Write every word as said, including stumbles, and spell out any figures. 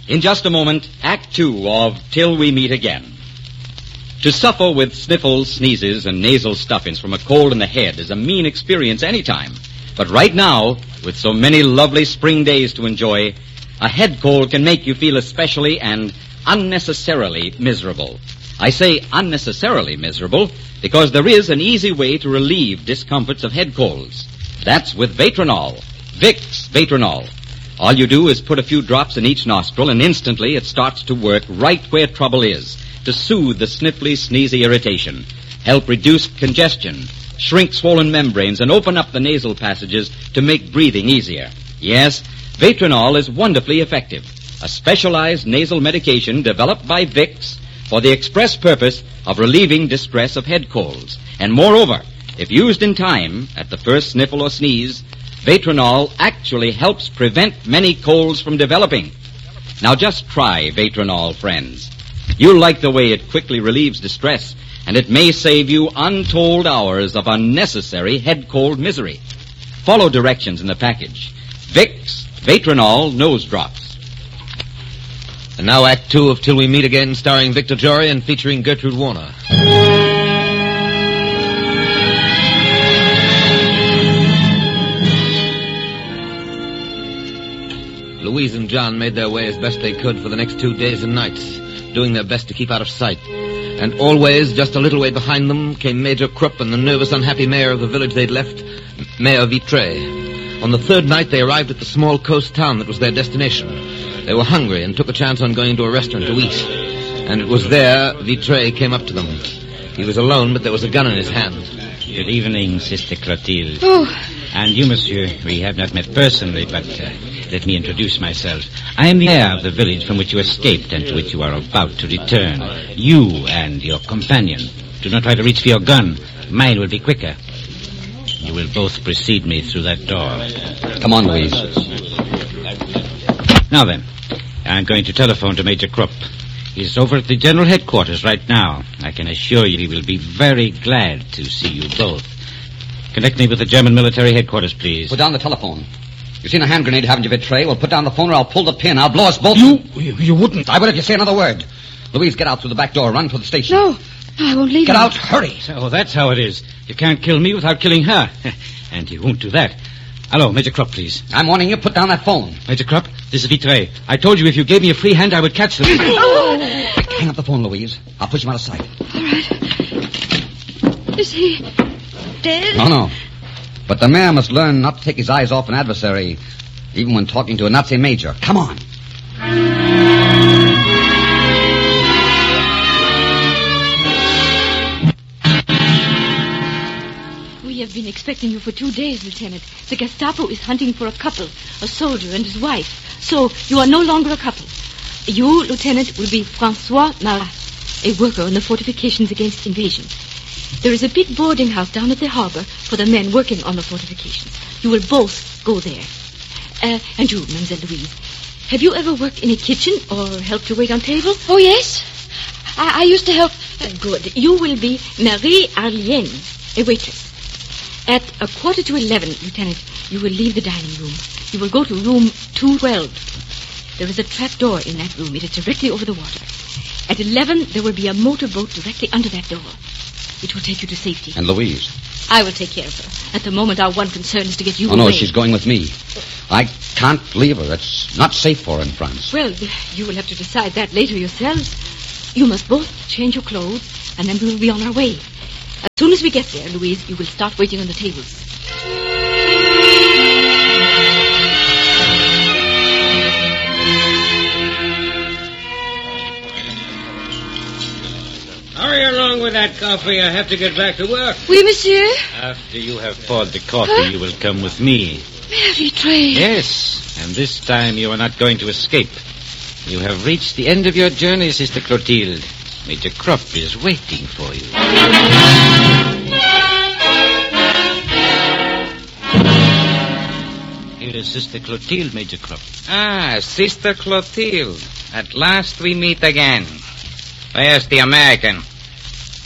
In just a moment, Act Two of Till We Meet Again. To suffer with sniffles, sneezes, and nasal stuffings from a cold in the head is a mean experience anytime. But right now, with so many lovely spring days to enjoy, a head cold can make you feel especially and unnecessarily miserable. I say unnecessarily miserable because there is an easy way to relieve discomforts of head colds. That's with Vatronol. Vicks Vatronol. All you do is put a few drops in each nostril, and instantly it starts to work right where trouble is, to soothe the sniffly, sneezy irritation, help reduce congestion, shrink swollen membranes, and open up the nasal passages to make breathing easier. Yes, Vatronol is wonderfully effective, a specialized nasal medication developed by Vicks for the express purpose of relieving distress of head colds. And moreover, if used in time, at the first sniffle or sneeze, Vatronol actually helps prevent many colds from developing. Now just try Vatronol, friends. You'll like the way it quickly relieves distress, and it may save you untold hours of unnecessary head cold misery. Follow directions in the package. Vicks Vatronol Nose Drops. And now Act Two of Till We Meet Again, starring Victor Jory and featuring Gertrude Warner. Louise and John made their way as best they could for the next two days and nights, doing their best to keep out of sight. And always, just a little way behind them, came Major Krupp and the nervous, unhappy mayor of the village they'd left, Mayor Vitre. On the third night, they arrived at the small coast town that was their destination. They were hungry and took a chance on going into a restaurant to eat. And it was there Vitre came up to them. He was alone, but there was a gun in his hand. Good evening, Sister Clotilde. Oh. And you, monsieur, we have not met personally, but uh, let me introduce myself. I am the mayor of the village from which you escaped and to which you are about to return. You and your companion. Do not try to reach for your gun. Mine will be quicker. You will both precede me through that door. Come on, Louise. Now then, I'm going to telephone to Major Krupp. He's over at the general headquarters right now. I can assure you he will be very glad to see you both. Connect me with the German military headquarters, please. Put down the telephone. You've seen a hand grenade, haven't you, Vitre? Well, put down the phone or I'll pull the pin. I'll blow us both. You, you, you wouldn't. I would if you say another word. Louise, get out through the back door. Run for the station. No, I won't leave Get you. out. Hurry. So that's how it is. You can't kill me without killing her. And you won't do that. Hello, Major Krupp, please. I'm warning you. Put down that phone. Major Krupp, this is Vitre. I told you if you gave me a free hand, I would catch them. Oh. Hang up the phone, Louise. I'll push him out of sight. All right. Is he dead? No, no. But the mayor must learn not to take his eyes off an adversary, even when talking to a Nazi major. Come on. We have been expecting you for two days, Lieutenant. The Gestapo is hunting for a couple, a soldier and his wife. So you are no longer a couple. You, Lieutenant, will be Francois Marat, a worker on the fortifications against invasion. There is a big boarding house down at the harbor for the men working on the fortifications. You will both go there. Uh, and you, Mademoiselle Louise, have you ever worked in a kitchen or helped to wait on tables? Oh, yes. I, I used to help. Uh, good. You will be Marie Arlienne, a waitress. At a quarter to eleven, Lieutenant, you will leave the dining room. You will go to room two twelve. There is a trap door in that room. It is directly over the water. At eleven, there will be a motorboat directly under that door. It will take you to safety. And Louise? I will take care of her. At the moment, our one concern is to get you Oh, away. no, she's going with me. I can't leave her. It's not safe for her in France. Well, you will have to decide that later yourselves. You must both change your clothes, and then we will be on our way. As soon as we get there, Louise, you will start waiting on the tables. Hurry along with that coffee. I have to get back to work. Oui, monsieur. After you have poured the coffee, huh? You will come with me. Mayor Vitre. Yes, and this time you are not going to escape. You have reached the end of your journey, Sister Clotilde. Major Krupp is waiting for you. Here is Sister Clotilde, Major Krupp. Ah, Sister Clotilde. At last we meet again. Where's the American?